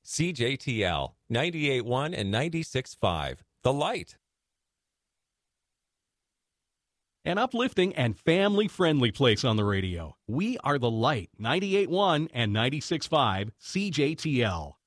CJTL 98.1 and 96.5. The Light. An uplifting and family-friendly place on the radio. We are The Light, 98.1 and 96.5 CJTL.